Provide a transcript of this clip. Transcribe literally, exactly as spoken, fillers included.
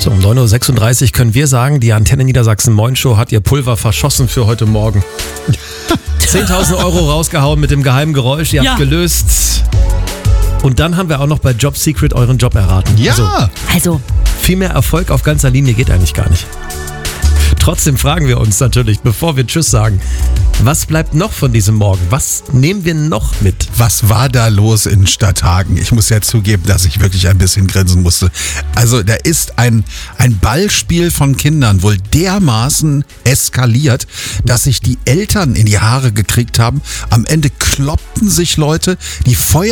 So, um neun Uhr sechsunddreißig können wir sagen, die Antenne Niedersachsen Moin Show hat ihr Pulver verschossen für heute Morgen. zehntausend Euro rausgehauen mit dem geheimen Geräusch, ihr habt Ja. gelöst. Und dann haben wir auch noch bei Job Secret euren Job erraten. Ja. Also, Also, viel mehr Erfolg auf ganzer Linie geht eigentlich gar nicht. Trotzdem fragen wir uns natürlich, bevor wir Tschüss sagen, was bleibt noch von diesem Morgen? Was nehmen wir noch mit? Was war da los in Stadthagen? Ich muss ja zugeben, dass ich wirklich ein bisschen grinsen musste. Also da ist ein, ein Ballspiel von Kindern wohl dermaßen eskaliert, dass sich die Eltern in die Haare gekriegt haben. Am Ende kloppten sich Leute, die Feuer